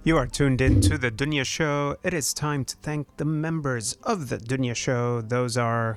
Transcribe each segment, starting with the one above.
You are tuned in to the Dunya Show. It is time to thank the members of the Dunya Show. Those are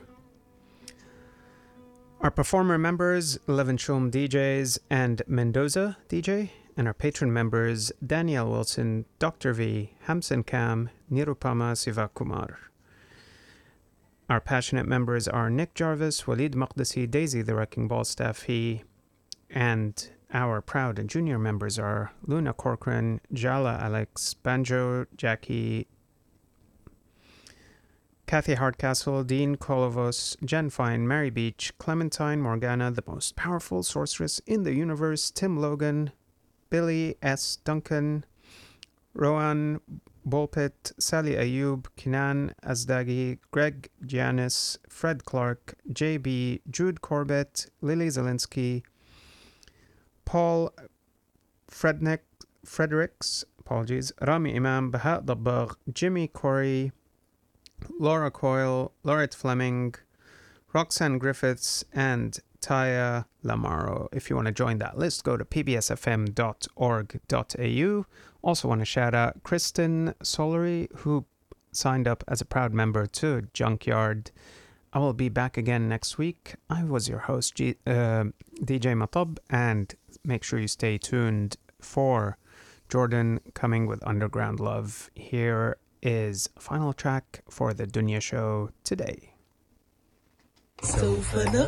our performer members, Levenshulm DJs and Mendoza DJ, and our patron members, Danielle Wilson, Dr. V, Hamson Kam, Nirupama Sivakumar. Our passionate members are Nick Jarvis, Walid Maqdisi, Daisy the Wrecking Ball Staffy, and our proud and junior members are Luna Corcoran, Jala Alex, Banjo, Jackie, Kathy Hardcastle, Dean Kolovos, Jen Fine, Mary Beach, Clementine Morgana, the most powerful sorceress in the universe, Tim Logan, Billy S. Duncan, Rohan Bolpit, Sally Ayub, Kinan Azdagi, Greg Giannis, Fred Clark, JB, Jude Corbett, Lily Zelinsky, Paul Fredericks, Rami Imam, Bahat Dabbagh, Jimmy Corey, Laura Coyle, Laurette Fleming, Roxanne Griffiths, and Taya Lamaro. If you want to join that list, go to pbsfm.org.au. Also want to shout out Kristen Solery, who signed up as a proud member to Junkyard. I will be back again next week. I was your host, DJ Matab, and make sure you stay tuned for Jordan coming with Underground Love. Here is a final track for the Dunya Show today.